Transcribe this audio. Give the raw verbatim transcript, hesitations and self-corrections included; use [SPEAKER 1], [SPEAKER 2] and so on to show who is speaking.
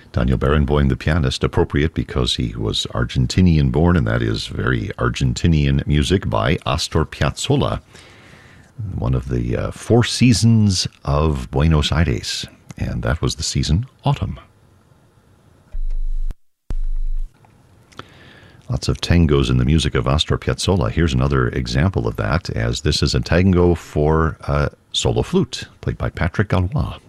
[SPEAKER 1] Daniel Barenboim, the pianist, appropriate because he was Argentinian born, and that is very Argentinian music by Astor Piazzolla, one of the uh, four seasons of Buenos Aires, and that was the season autumn. Lots of tangos in the music of Astor Piazzolla. Here's another example of that, as this is a tango for uh, solo flute, played by Patrick Galois.